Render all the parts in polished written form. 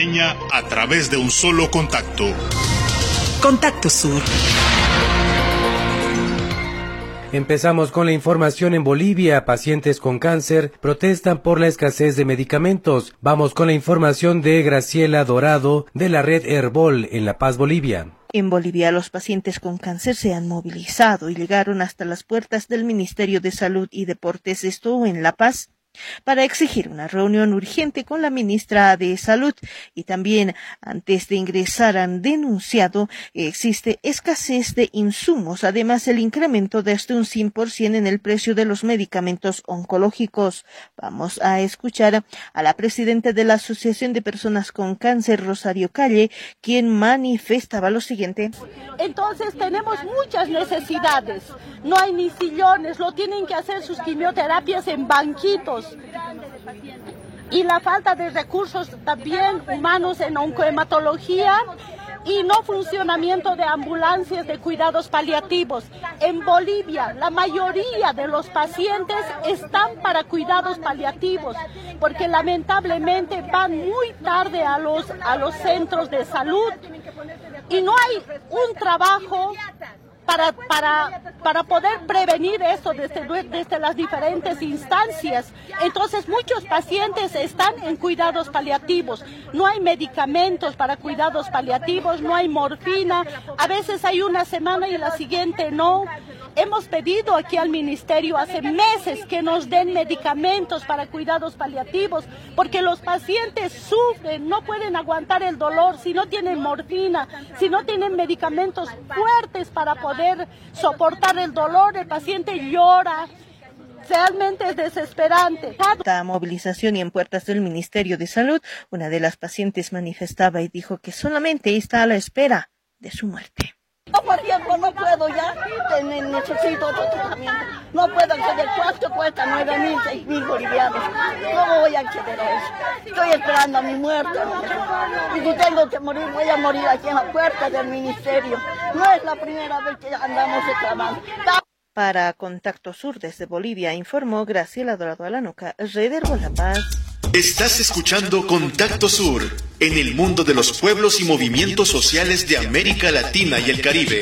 salvadoreña a través de un solo contacto. Contacto Sur. Empezamos con la información en Bolivia. Pacientes con cáncer protestan por la escasez de medicamentos. Vamos con la información de Graciela Dorado de la red Herbol en La Paz, Bolivia. En Bolivia, los pacientes con cáncer se han movilizado y llegaron hasta las puertas del Ministerio de Salud y Deportes, esto en La Paz, para exigir una reunión urgente con la ministra de Salud, y también antes de ingresar han denunciado que existe escasez de insumos, además el incremento de hasta un 100% en el precio de los medicamentos oncológicos. Vamos a escuchar a la presidenta de la Asociación de Personas con Cáncer, Rosario Calle, quien manifestaba lo siguiente. Entonces tenemos muchas necesidades, no hay ni sillones, lo tienen que hacer sus quimioterapias en banquitos. Y la falta de recursos también humanos en oncohematología y no funcionamiento de ambulancias de cuidados paliativos. En Bolivia, la mayoría de los pacientes están para cuidados paliativos, porque lamentablemente van muy tarde a los centros de salud y no hay un trabajo para poder prevenir esto desde las diferentes instancias. Entonces muchos pacientes están en cuidados paliativos, no hay medicamentos para cuidados paliativos, no hay morfina, a veces hay una semana y la siguiente no. Hemos pedido aquí al ministerio hace meses que nos den medicamentos para cuidados paliativos, porque los pacientes sufren, no pueden aguantar el dolor si no tienen morfina, si no tienen medicamentos fuertes para poder soportar el dolor, el paciente llora. Realmente es desesperante. Esta movilización y en puertas del Ministerio de Salud, una de las pacientes manifestaba y dijo que solamente está a la espera de su muerte. No, por ejemplo, no puedo ya, necesito otro tratamiento. No puedo acceder, ¿cuánto cuesta? 9.000, 6.000 bolivianos. ¿Cómo voy a acceder a eso? Estoy esperando a mi muerte. Y si tengo que morir, voy a morir aquí en la puerta del ministerio. No es la primera vez que andamos reclamando. Para Contacto Sur desde Bolivia, informó Graciela Dorado Alanuca, Red Herbol La Paz. Estás escuchando Contacto Sur, en el mundo de los pueblos y movimientos sociales de América Latina y el Caribe.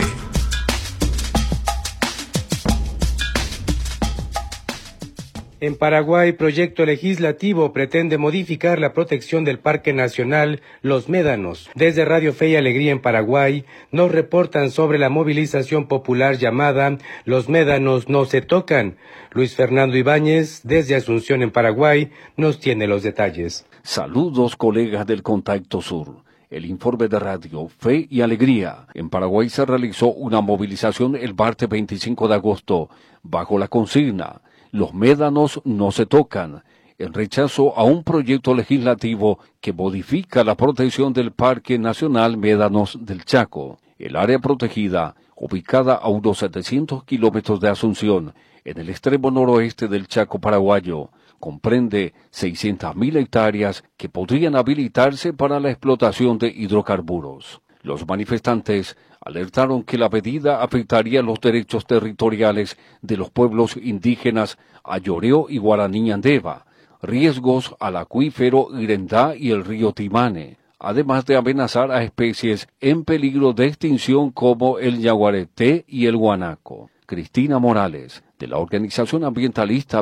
En Paraguay, proyecto legislativo pretende modificar la protección del Parque Nacional Los Médanos. Desde Radio Fe y Alegría en Paraguay nos reportan sobre la movilización popular llamada Los Médanos no se tocan. Luis Fernando Ibáñez, desde Asunción en Paraguay, nos tiene los detalles. Saludos, colegas del Contacto Sur. El informe de Radio Fe y Alegría. En Paraguay se realizó una movilización el martes 25 de agosto bajo la consigna Los Médanos no se tocan, en rechazo a un proyecto legislativo que modifica la protección del Parque Nacional Médanos del Chaco. El área protegida, ubicada a unos 700 kilómetros de Asunción, en el extremo noroeste del Chaco paraguayo, comprende 600.000 hectáreas que podrían habilitarse para la explotación de hidrocarburos. Los manifestantes alertaron que la medida afectaría los derechos territoriales de los pueblos indígenas Ayoreo y Guaraní Andeva, riesgos al acuífero Irendá y el río Timane, además de amenazar a especies en peligro de extinción como el yaguareté y el guanaco. Cristina Morales, de la organización ambientalista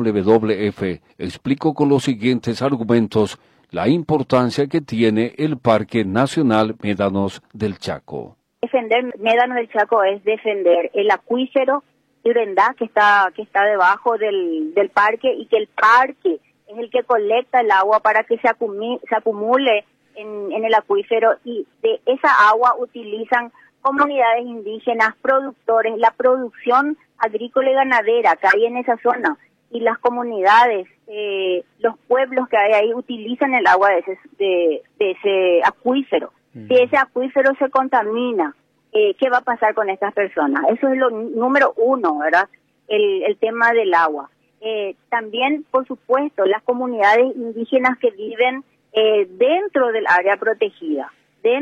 WWF, explicó con los siguientes argumentos la importancia que tiene el Parque Nacional Médanos del Chaco. Defender Médanos del Chaco es defender el acuífero Irendá que está debajo del parque, y que el parque es el que colecta el agua para que se acumule en el acuífero, y de esa agua utilizan comunidades indígenas, productores, la producción agrícola y ganadera que hay en esa zona, y las comunidades, los pueblos que hay ahí utilizan el agua de ese acuífero. Si ese acuífero se contamina, ¿qué va a pasar con estas personas? Eso es lo número uno, ¿verdad? El tema del agua. También, por supuesto, las comunidades indígenas que viven dentro del área protegida,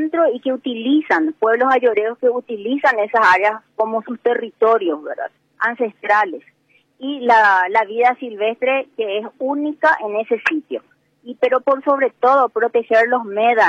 y que utilizan, pueblos ayoreos que utilizan esas áreas como sus territorios, ¿verdad?, ancestrales, y la vida silvestre que es única en ese sitio. Pero por sobre todo, proteger los médanos.